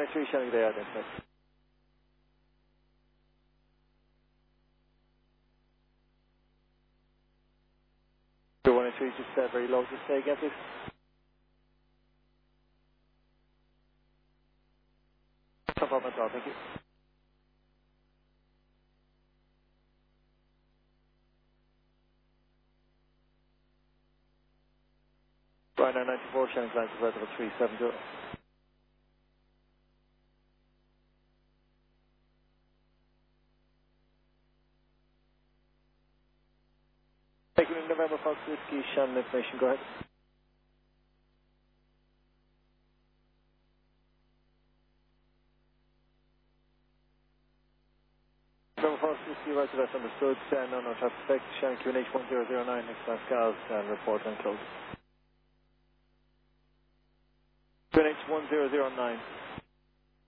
213 Shannon there, identified. 183, just very low, just say again, please. No problem at all, thank you. Ryanair 94, Shannon Glance, Level 370. Taking in November Fox Whiskey, Shannon information, go ahead. November Fox Whiskey, right to that's understood. No traffic effect. Shannon QNH 1009, next Pascal, and report and close. QNH 1009.